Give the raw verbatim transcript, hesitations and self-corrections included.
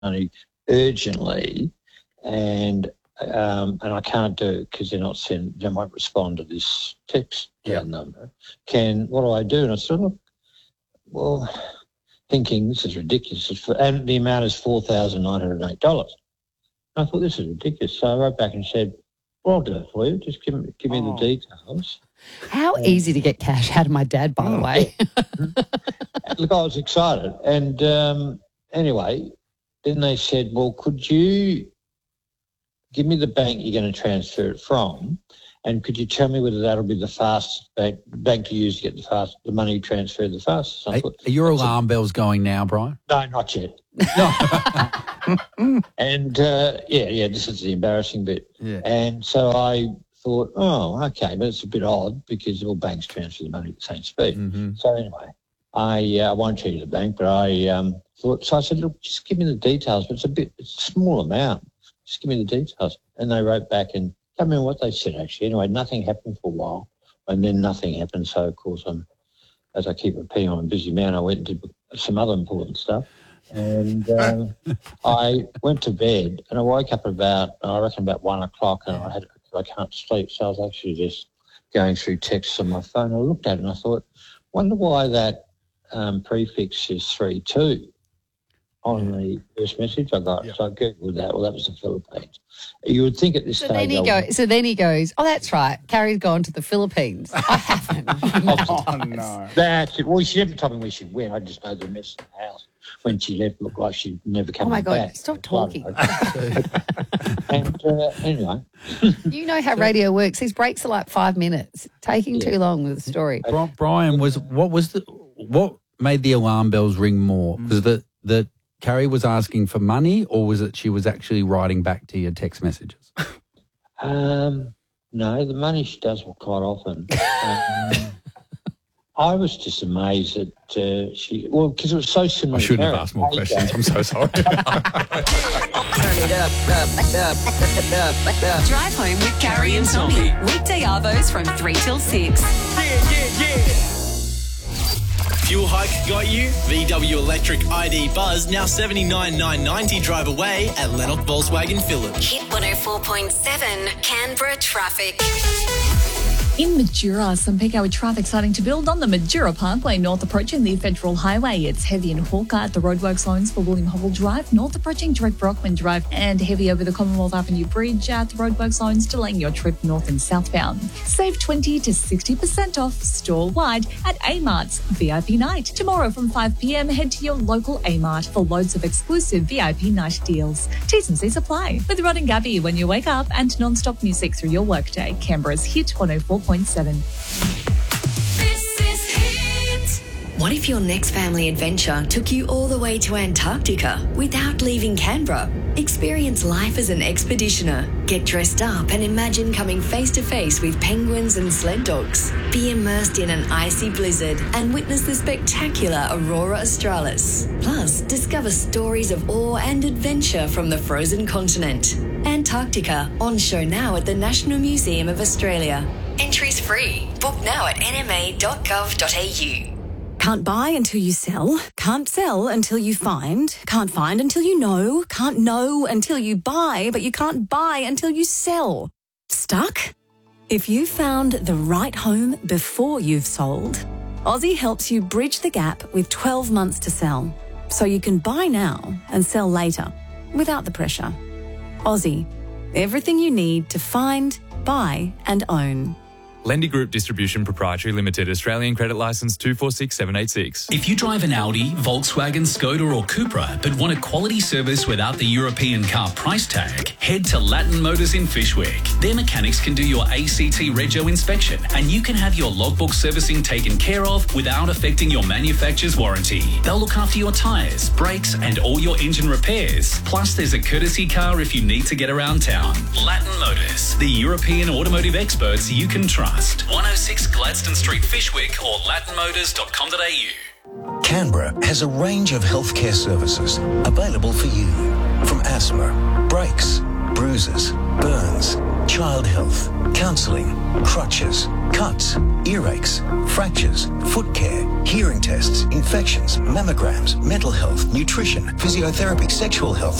money urgently, and um, and I can't do it because they're not send, they won't respond to this text Yep. number. Can what do I do? And I said, look, well, thinking this is ridiculous, it's for, and the amount is four thousand nine hundred eight dollars. I thought this is ridiculous, so I wrote back and said, well, I'll do it for you. Just give me give me Oh. the details. How Um, easy to get cash out of my dad, by the way. Look, I was excited. And um, anyway, then they said, well, could you give me the bank you're going to transfer it from, and could you tell me whether that'll be the fastest bank, bank to use to get the fast the money transferred the fastest? I Are, thought, are your alarm bells going now, Brian? no, not yet. No. And, uh, yeah, yeah, this is the embarrassing bit. Yeah. And so I thought, oh, okay, but it's a bit odd because all banks transfer the money at the same speed. Mm-hmm. So anyway, I uh, I won't tell you the bank, but I um, thought, so I said, look, just give me the details, but it's a bit, it's a small amount. Just give me the details. And they wrote back and I can't remember what they said actually. Anyway, nothing happened for a while and then nothing happened. So, of course, I'm, as I keep repeating, I'm a busy man. I went and did some other important stuff. And um, I went to bed and I woke up about, I reckon about one o'clock and I had I can't sleep. So I was actually just going through texts on my phone. I looked at it and I thought, wonder why that um, prefix is three two on the first message I got. Yeah. So I Googled that. Well, that was the Philippines. You would think at this So stage... then he I goes. So then he goes. Oh, that's right. Carrie's gone to the Philippines. I haven't. Oh, no. That's it. Well, she never told me where she went. I just know the mess in the house. When she left, looked like she'd never come Oh my back. God! Stop talking. And uh, anyway, You know how radio works. These breaks are like five minutes. Taking Yeah. too long with the story. Bri- Brian, was what was the what made the alarm bells ring more? Was it that that Carrie was asking for money, or was it she was actually writing back to your text messages? um, no, the money she does quite often. Um, I was just amazed that uh, she, well, because it was so similar. I to shouldn't have Carrie. asked more Hey, questions. I'm so sorry. Turn it up, up, up, up, up, up. Drive home with Carrie and Tommy. Weekday arvos from three till six. Fuel hike got you? V W Electric I D Buzz now seventy-nine thousand nine hundred ninety drive away at Lennox Volkswagen Phillip. Hit one oh four point seven Canberra traffic. In Majura, some peak hour traffic starting to build on the Majura Parkway north approaching the Federal Highway. It's heavy in Hawker at the roadworks zones for William Hobble Drive, north approaching Direct Brockman Drive, and heavy over the Commonwealth Avenue Bridge at the roadworks zones, delaying your trip north and southbound. Save twenty to sixty percent off store-wide at A-Mart's V I P Night. Tomorrow from five p.m, head to your local A-Mart for loads of exclusive V I P night deals. T's and C's apply. With Rod and Gabby when you wake up and non-stop music through your workday. Canberra's Hit one oh four point seven. This is Hit. What if your next family adventure took you all the way to Antarctica without leaving Canberra? Experience life as an expeditioner. Get dressed up and imagine coming face to face with penguins and sled dogs. Be immersed in an icy blizzard and witness the spectacular Aurora Australis. Plus, discover stories of awe and adventure from the frozen continent. Antarctica, on show now at the National Museum of Australia. Entries free. Book now at n m a dot gov dot a u. Can't buy until you sell, can't sell until you find, can't find until you know, can't know until you buy, but you can't buy until you sell. Stuck? If you found the right home before you've sold, Aussie helps you bridge the gap with twelve months to sell, so you can buy now and sell later without the pressure. Aussie, everything you need to find, buy and own. Lendy Group Distribution Proprietary Limited, Australian Credit Licence two four six seven eight six. If you drive an Audi, Volkswagen, Skoda or Cupra but want a quality service without the European car price tag, head to Latin Motors in Fishwick. Their mechanics can do your A C T Rego inspection and you can have your logbook servicing taken care of without affecting your manufacturer's warranty. They'll look after your tyres, brakes and all your engine repairs. Plus there's a courtesy car if you need to get around town. Latin Motors, the European automotive experts you can trust. one oh six Gladstone Street, Fishwick or latin motors dot com dot a u. Canberra has a range of healthcare services available for you. From asthma, brakes, bruises, burns, child health, counselling, crutches, cuts, earaches, fractures, foot care, hearing tests, infections, mammograms, mental health, nutrition, physiotherapy, sexual health,